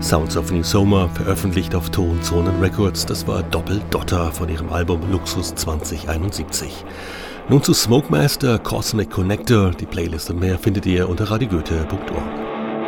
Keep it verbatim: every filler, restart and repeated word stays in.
Sounds of New Soma, veröffentlicht auf Tonzonen Records, das war Doppel-Dotter von ihrem Album Luxus zwanzig einundsiebzig. Nun zu Smokemaster, Cosmic Connector, die Playlist und mehr findet ihr unter radio goethe punkt org.